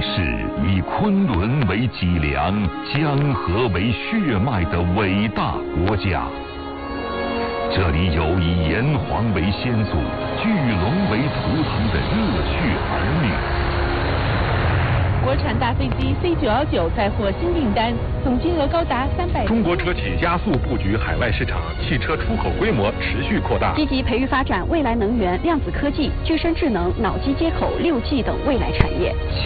是以昆仑为脊梁、江河为血脉的伟大国家。这里有以炎黄为先祖、巨龙为图腾的热血儿女。 国产大飞机 C919载获新订单，总金额高达300。 中国车企加速布局海外市场，汽车出口规模持续扩大。 积极培育发展未来能源、量子科技、具身智能、脑机接口、6G 等未来产业。